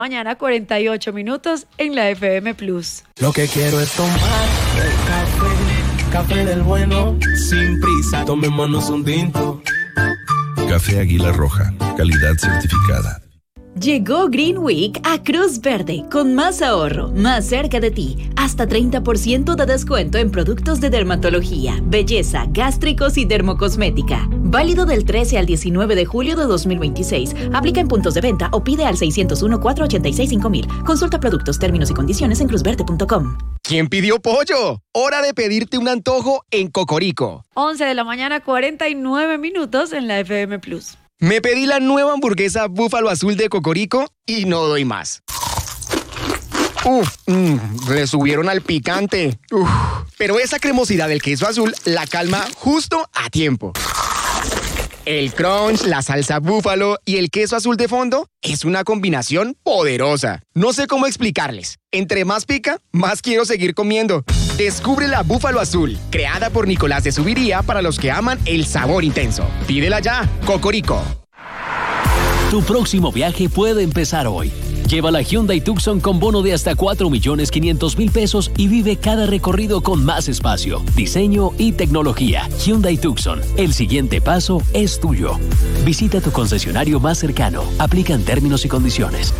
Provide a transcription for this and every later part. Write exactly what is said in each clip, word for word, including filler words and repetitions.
Mañana cuarenta y ocho minutos en la F M Plus. Lo que quiero es tomar café, café del bueno, sin prisa, tomémonos un tinto. Café Águila Roja, calidad certificada. Llegó Green Week a Cruz Verde con más ahorro, más cerca de ti. Hasta treinta por ciento de descuento en productos de dermatología, belleza, gástricos y dermocosmética. Válido del trece al diecinueve de julio de dos mil veintiséis. Aplica en puntos de venta o pide al seiscientos uno, cuatrocientos ochenta y seis, cinco mil. Consulta productos, términos y condiciones en cruz verde punto com. ¿Quién pidió pollo? Hora de pedirte un antojo en Cocorico. once de la mañana, cuarenta y nueve minutos en la F M Plus. Me pedí la nueva hamburguesa Búfalo Azul de Cocorico y no doy más. Uf, mmm, le subieron al picante. Uf, pero esa cremosidad del queso azul la calma justo a tiempo. El crunch, la salsa búfalo y el queso azul de fondo es una combinación poderosa. No sé cómo explicarles. Entre más pica, más quiero seguir comiendo. Descubre la Búfalo Azul, creada por Nicolás de Subiría para los que aman el sabor intenso. Pídela ya, Cocorico. Tu próximo viaje puede empezar hoy. Lleva la Hyundai Tucson con bono de hasta cuatro millones quinientos mil pesos y vive cada recorrido con más espacio, diseño y tecnología. Hyundai Tucson, el siguiente paso es tuyo. Visita tu concesionario más cercano. Aplican términos y condiciones.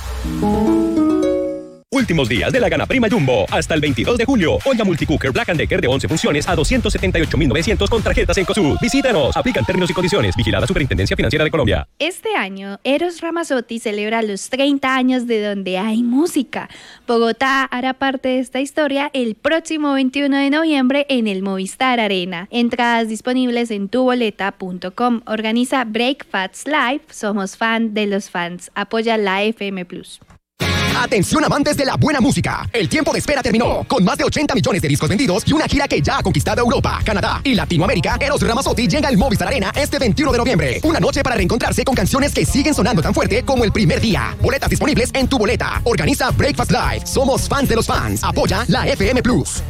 Últimos días de la Gana Prima Jumbo. Hasta el veintidós de julio. Olla Multicooker Black and Decker de once funciones a doscientos setenta y ocho mil novecientos con tarjetas Encosud. Visítanos. Aplican términos y condiciones. Vigilada Superintendencia Financiera de Colombia. Este año, Eros Ramazzotti celebra los treinta años de Donde Hay Música. Bogotá hará parte de esta historia el próximo veintiuno de noviembre en el Movistar Arena. Entradas disponibles en tu boleta punto com. Organiza Breakfast Live. Somos fan de los fans. Apoya la F M Plus. Atención amantes de la buena música. El tiempo de espera terminó. Con más de ochenta millones de discos vendidos y una gira que ya ha conquistado Europa, Canadá y Latinoamérica, Eros Ramazzotti llega al Movistar Arena este veintiuno de noviembre. Una noche para reencontrarse con canciones que siguen sonando tan fuerte como el primer día. Boletas disponibles en tu boleta. Organiza Breakfast Live. Somos fans de los fans. Apoya la F M Plus.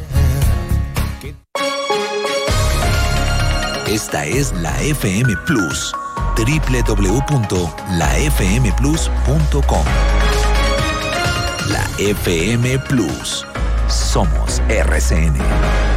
Esta es la F M Plus. doble u doble u doble u punto la f m plus punto com. La F M Plus. Somos R C N.